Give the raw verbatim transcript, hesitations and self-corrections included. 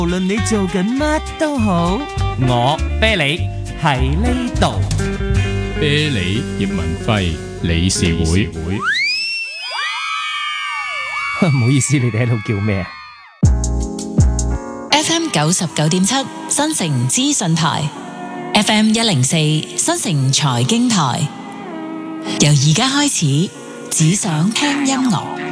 無論你做緊乜都好，我啤梨喺呢度。 啤梨葉文輝理事會， 唔好意思，你哋喺度叫咩啊 F M 九十九點七新城資訊台 ，F M 一零四新城財經台，由而家開始，只想聽音樂。